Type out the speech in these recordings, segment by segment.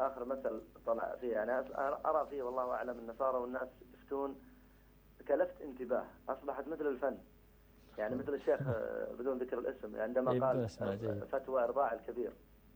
آخر مثل طلع فيه، يعني أرى فيه والله أعلم أن صاروا الناس يفتون كلفت انتباه، أصبحت مثل الفن. يعني مثل الشيخ بدون ذكر الاسم عندما قال فتوى إرضاع الكبير.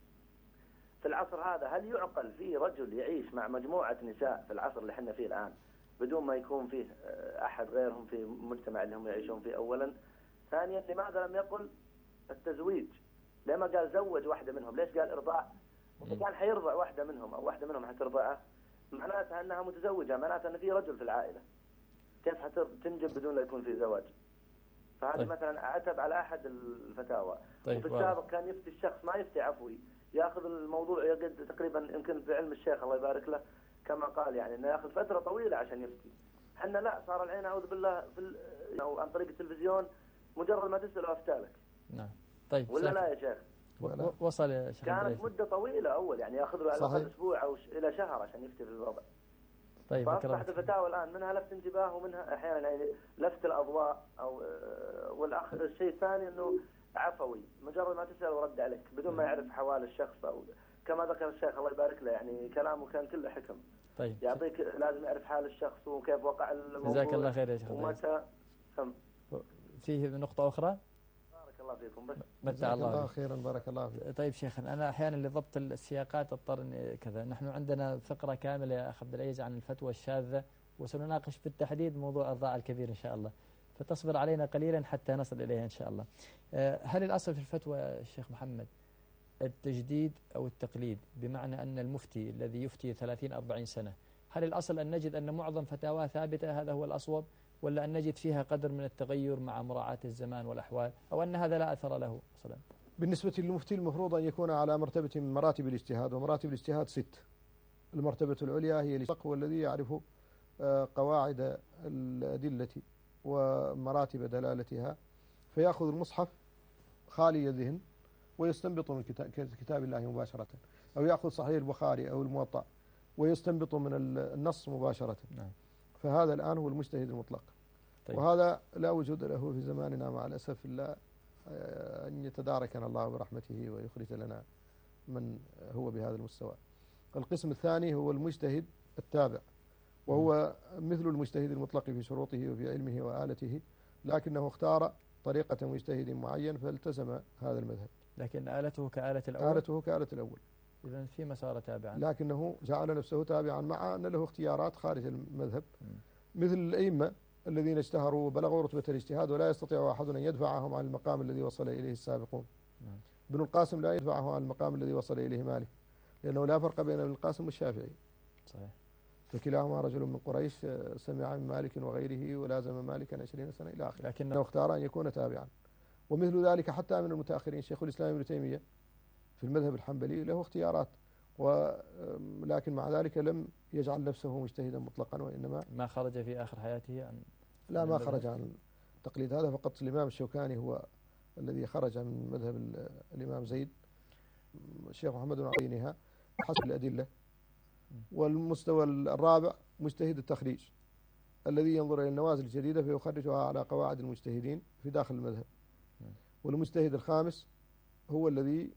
في العصر هذا هل يعقل فيه رجل يعيش مع مجموعة نساء في العصر اللي احنا فيه الآن بدون ما يكون فيه أحد غيرهم في المجتمع اللي هم يعيشون فيه؟ أولا. ثانيا، لماذا لم يقل التزويج؟ لما قال زوج واحدة منهم؟ ليش قال إرضاع؟ إذا كان حيرضع واحدة منهم أو واحدة منهم حترضعه، معناتها أنها متزوجة، معناتها أن في رجل في العائلة. كيف حتنجب بدون لا يكون في زواج؟ فهذه مثلا عتب على أحد الفتاوى. وفي السابق كان يفتي الشخص ما يفتي عفوي، ياخذ الموضوع يقد تقريبا يمكن في علم الشيخ الله يبارك له كما قال، يعني انه ياخذ فتره طويله عشان يفتي. احنا لا، صار العين اعوذ بالله او عن طريق التلفزيون مجرد ما تساله افتالك. نعم. طيب ولا لا يا شيخ؟ وصل يا شيخ. كانت مده طويله اول، يعني ياخذ له على الاقل اسبوع او الى شهر عشان يفتي في الوضع. طيب فاصبحت الفتاوى الان منها لفت انتباه ومنها احيانا يعني لفت الاضواء او الشيء الثاني انه عفوي، مجرد ما تسأل ورد عليك بدون ما يعرف حوال الشخص، أو كما ذكر الشيخ الله يبارك له يعني كلامه كان كله حكم. طيب يعطيك لازم يعرف حال الشخص وكيف وقع الموضوع. جزاك الله خير يا شيخ. ومتى فيه نقطة أخرى؟ بارك الله فيكم. بس متى الله خيرا بارك الله فيك. طيب شيخنا، أنا أحيانا لضبط السياقات أضطر كذا. نحن عندنا فقرة كاملة يا أخ عبد العزيز عن الفتوى الشاذة، وسنناقش بالتحديد موضوع الرضاع الكبير إن شاء الله، فتصبر علينا قليلا حتى نصل إليها إن شاء الله. هل الأصل في الفتوى الشيخ محمد التجديد أو التقليد؟ بمعنى أن المفتي الذي يفتي 30-40 سنة، هل الأصل أن نجد أن معظم فتاواه ثابتة هذا هو الأصوب، ولا أن نجد فيها قدر من التغير مع مراعاة الزمان والأحوال، أو أن هذا لا أثر له أصلا؟ بالنسبة للمفتي المفروض أن يكون على مرتبة من مراتب الاجتهاد، ومراتب الاجتهاد 6. المرتبة العليا هي الفقه والذي يعرف قواعد الأدلة ومراتب دلالتها، فيأخذ المصحف خالي الذهن ويستنبط من كتاب الله مباشرة، أو يأخذ صحيح البخاري أو الموطأ ويستنبط من النص مباشرة. فهذا الآن هو المجتهد المطلق. طيب. وهذا لا وجود له في زماننا مع الأسف، إلا أن يتداركنا الله برحمته ويخرج لنا من هو بهذا المستوى. القسم الثاني هو المجتهد التابع، وهو مثل المجتهد المطلق في شروطه وفي علمه وآلته، لكنه اختار طريقة مجتهد معين فالتزم هذا المذهب. لكن آلته كآلة الأول؟ آلته كآلة الأول. إذن فيما صار تابعا، لكنه جعل نفسه تابعا مع أن له اختيارات خارج المذهب، مثل الأئمة الذين اشتهروا وبلغوا رتبة الاجتهاد ولا يستطيع أحد أن يدفعهم عن المقام الذي وصل إليه السابقون. ابن القاسم لا يدفعه عن المقام الذي وصل إليه مالك، لأنه لا فرق بين ابن القاسم والشافعي. صحيح. فكلاهما رجل من قريش سمع من مالك وغيره ولازم مالكا 20 سنة إلى آخره، لكنه اختار أن يكون تابعا. ومثل ذلك حتى من المتأخرين شيخ الإسلام ابن تيمية في المذهب الحنبلي له اختيارات، ولكن مع ذلك لم يجعل نفسه مجتهدا مطلقا، وإنما ما خرج في آخر حياته عن لا ما خرج عن التقليد هذا فقط. الإمام الشوكاني هو الذي خرج من مذهب الإمام زيد. الشيخ محمد بن عطينها حسب الأدلة. والمستوى الرابع مجتهد التخريج الذي ينظر إلى النوازل الجديدة فيخرجها على قواعد المجتهدين في داخل المذهب. والمجتهد الخامس هو الذي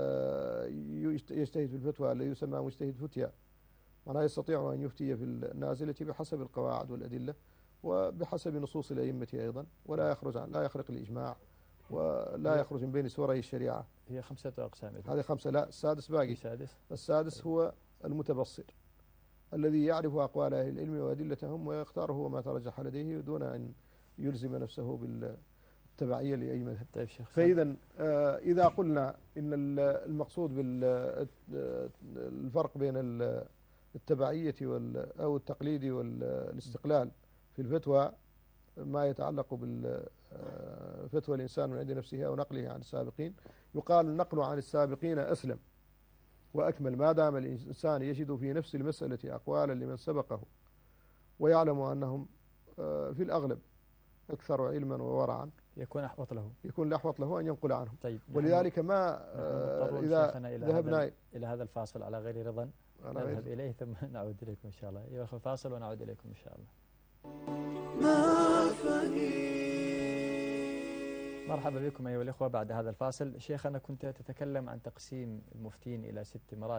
يجتهد في الفتوى الذي يسمى مجتهد فتيا، ولا يستطيع أن يفتي في النازلة بحسب القواعد والأدلة وبحسب نصوص الأئمة أيضا، ولا يخرق الإجماع ولا يخرج من بين سوري الشريعة. هي 5 أقسام. هذه 5. لا، السادس باقي. السادس هو المتبصر الذي يعرف أقوال أهل العلم وأدلتهم ويختار هو ما ترجح لديه دون أن يلزم نفسه بالتبعية لأي مذهب. طيب شيخ، فإذا إذا قلنا إن المقصود بالفرق بين التبعية أو التقليد والاستقلال في الفتوى ما يتعلق بالفتوى الإنسان من عند نفسه أو نقله عن السابقين، يقال النقل عن السابقين أسلم وأكمل ما دام الإنسان يجد في نفس المسألة أقوالا لمن سبقه ويعلم أنهم في الأغلب أكثر علما وورعا، يكون أحوط له أن ينقل عنهم. طيب، ولذلك ما إذا ذهبنا إلى هذا الفاصل على غير رضا نذهب إليه ثم نعود إليكم إن شاء الله. يأخذ فاصل ونعود إليكم إن شاء الله. مرحبا بكم أيها الإخوة بعد هذا الفاصل. شيخنا، كنت تتكلم عن تقسيم المفتين إلى 6 مراتب.